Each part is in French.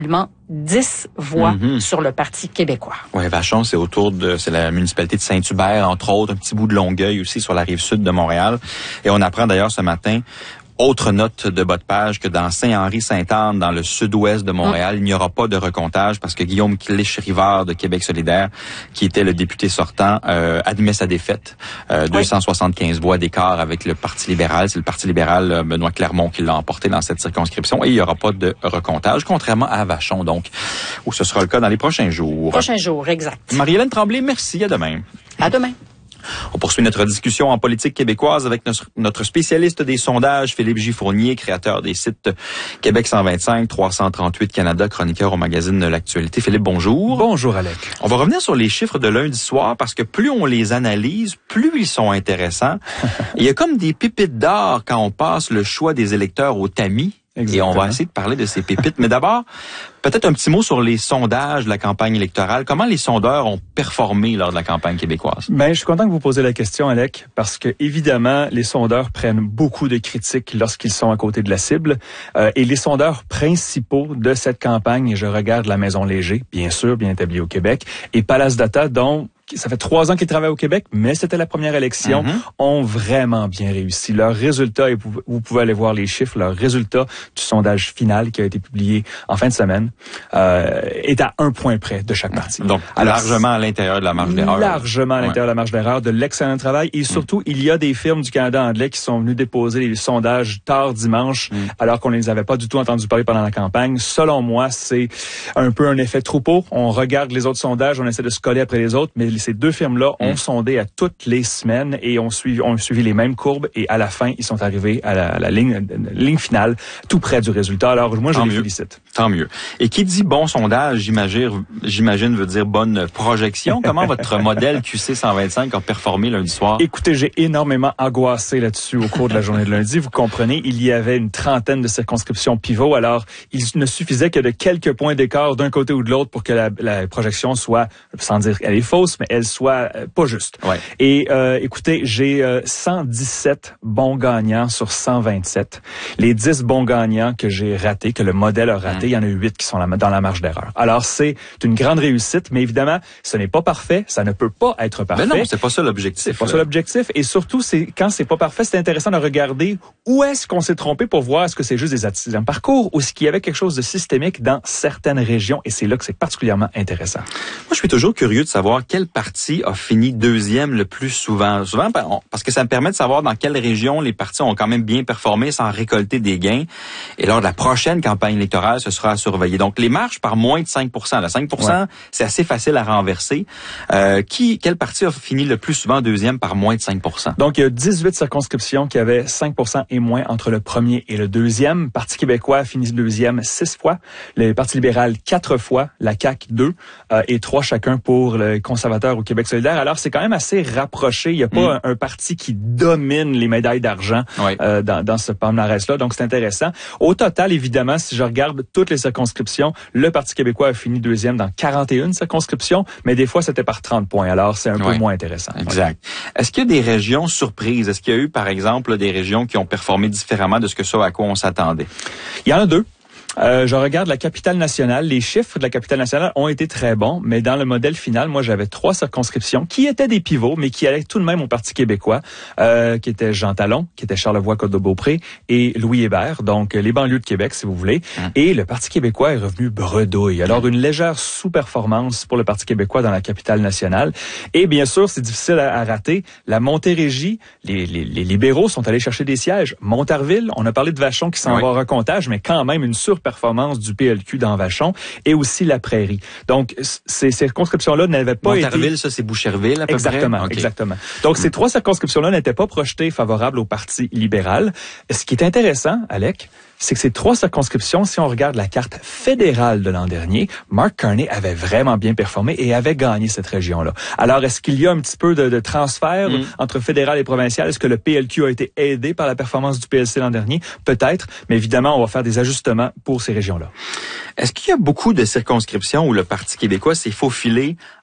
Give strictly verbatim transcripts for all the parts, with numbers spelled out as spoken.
dix voix mm-hmm. sur le Parti québécois. Oui, Vachon, c'est autour de, c'est la municipalité de Saint-Hubert, entre autres, un petit bout de Longueuil aussi sur la rive sud de Montréal. Et on apprend d'ailleurs ce matin, autre note de bas de page, que dans Saint-Henri-Sainte-Anne, dans le sud-ouest de Montréal, mmh. il n'y aura pas de recomptage parce que Guillaume Clich-Rivard de Québec solidaire, qui était le député sortant, euh, admet sa défaite. Euh, oui. deux cent soixante-quinze voix d'écart avec le Parti libéral. C'est le Parti libéral, euh, Benoît Clermont, qui l'a emporté dans cette circonscription. Et il n'y aura pas de recomptage, contrairement à Vachon, donc, où ce sera le cas dans les prochains jours. Prochains jours, exact. Marie-Hélène Tremblay, merci. À demain. À demain. On poursuit notre discussion en politique québécoise avec notre spécialiste des sondages, Philippe J. Fournier, créateur des sites Québec cent vingt-cinq, trois cent trente-huit Canada, chroniqueur au magazine L'Actualité. Philippe, bonjour. Bonjour, Alec. On va revenir sur les chiffres de lundi soir parce que plus on les analyse, plus ils sont intéressants. Il y a comme des pépites d'or quand on passe le choix des électeurs au tamis. Exactement. Et on va essayer de parler de ces pépites. Mais d'abord, peut-être un petit mot sur les sondages de la campagne électorale. Comment les sondeurs ont performé lors de la campagne québécoise? Ben, je suis content que vous posiez la question, Alec, parce que évidemment, les sondeurs prennent beaucoup de critiques lorsqu'ils sont à côté de la cible. Euh, et les sondeurs principaux de cette campagne, et je regarde la Maison Léger, bien sûr, bien établie au Québec, et Palace Data, dont ça fait trois ans qu'ils travaillent au Québec, mais c'était la première élection, mm-hmm. ont vraiment bien réussi. Leurs résultats, et vous pouvez aller voir les chiffres, leurs résultats du sondage final qui a été publié en fin de semaine, euh, est à un point près de chaque parti. Donc, Alors, largement à l'intérieur de la marge d'erreur. Largement à l'intérieur ouais. de la marge d'erreur, de l'excellent travail. Et surtout, mm. il y a des firmes du Canada anglais qui sont venues déposer les sondages tard dimanche, mm. alors qu'on ne les avait pas du tout entendus parler pendant la campagne. Selon moi, c'est un peu un effet troupeau. On regarde les autres sondages, on essaie de se coller après les autres, mais ces deux firmes-là ont mmh. sondé à toutes les semaines et ont suivi, ont suivi les mêmes courbes et à la fin, ils sont arrivés à la, à la ligne, ligne finale, tout près du résultat. Alors, moi, je Tant les mieux. félicite. Tant mieux. Et qui dit bon sondage, j'imagine, j'imagine veut dire bonne projection. Comment votre modèle Q C cent vingt-cinq a performé lundi soir? Écoutez, j'ai énormément angoissé là-dessus au cours de la journée de lundi. Vous comprenez, il y avait une trentaine de circonscriptions pivots. Alors, il ne suffisait que de quelques points d'écart d'un côté ou de l'autre pour que la, la projection soit, sans dire qu'elle est fausse, mais elle soit euh, pas juste. Ouais. Et euh, écoutez, j'ai euh, cent dix-sept bons gagnants sur cent vingt-sept. Les dix bons gagnants que j'ai ratés, que le modèle a ratés, mmh. il y en a huit qui sont dans la marge d'erreur. Alors, c'est une grande réussite, mais évidemment, ce n'est pas parfait, ça ne peut pas être parfait. Mais non, c'est pas ça l'objectif. C'est pas là. ça l'objectif. Et surtout, c'est quand c'est pas parfait, c'est intéressant de regarder où est-ce qu'on s'est trompé pour voir est-ce que c'est juste des accidents de parcours ou est-ce qu'il y avait quelque chose de systémique dans certaines régions. Et c'est là que c'est particulièrement intéressant. Moi, je suis toujours curieux de savoir quel parti a fini deuxième le plus souvent. Souvent, parce que ça me permet de savoir dans quelle région les partis ont quand même bien performé sans récolter des gains. Et lors de la prochaine campagne électorale, ce sera à surveiller. Donc, les marges par moins de cinq pour cent. Là, cinq pour cent, ouais. c'est assez facile à renverser. Euh, qui, quel parti a fini le plus souvent deuxième par moins de cinq pour cent? Donc, il y a dix-huit circonscriptions qui avaient cinq pour cent et moins entre le premier et le deuxième. Parti québécois a fini deuxième six fois. Le Parti libéral quatre fois. La C A Q deux. Euh, et trois chacun pour le conservateur au Québec solidaire. Alors, c'est quand même assez rapproché. Il n'y a pas mmh. un, un parti qui domine les médailles d'argent oui. euh, dans, dans ce palmarès-là. Donc, c'est intéressant. Au total, évidemment, si je regarde toutes les circonscriptions, le Parti québécois a fini deuxième dans quarante et une circonscriptions, mais des fois, c'était par trente points. Alors, c'est un oui. peu moins intéressant. Exact. Ouais. Est-ce qu'il y a des régions surprises? Est-ce qu'il y a eu, par exemple, des régions qui ont performé différemment de ce que ça à quoi on s'attendait? Il y en a deux. Euh, je regarde la capitale nationale. Les chiffres de la capitale nationale ont été très bons, mais dans le modèle final, moi, j'avais trois circonscriptions qui étaient des pivots, mais qui allaient tout de même au Parti québécois, euh, qui étaient Jean Talon, qui était Charlevoix-Côte-de-Beaupré et Louis Hébert, donc les banlieues de Québec, si vous voulez. Hum. Et le Parti québécois est revenu bredouille. Alors, une légère sous-performance pour le Parti québécois dans la capitale nationale. Et bien sûr, c'est difficile à, à rater. La Montérégie, les, les, les libéraux sont allés chercher des sièges. Montarville, on a parlé de Vachon qui s'en oui. va au recomptage, mais quand même une sur performance du P L Q dans Vachon et aussi la Prairie. Donc, ces circonscriptions-là n'avaient pas été... Montarville, ça, c'est Boucherville, à peu exactement, près? Okay. Exactement. Donc, mmh. ces trois circonscriptions-là n'étaient pas projetées favorables au Parti libéral. Ce qui est intéressant, Alec, c'est que ces trois circonscriptions, si on regarde la carte fédérale de l'an dernier, Mark Carney avait vraiment bien performé et avait gagné cette région-là. Alors, est-ce qu'il y a un petit peu de, de transfert mmh. entre fédéral et provincial? Est-ce que le P L Q a été aidé par la performance du P L C l'an dernier? Peut-être, mais évidemment, on va faire des ajustements pour ces régions-là. Est-ce qu'il y a beaucoup de circonscriptions où le Parti québécois s'est faufilé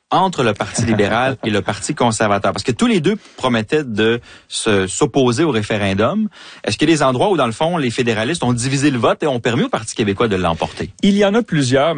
entre le Parti libéral et le Parti conservateur? Parce que tous les deux promettaient de se, s'opposer au référendum. Est-ce qu'il y a des endroits où, dans le fond, les fédéralistes ont divisé le vote et ont permis au Parti québécois de l'emporter? Il y en a plusieurs.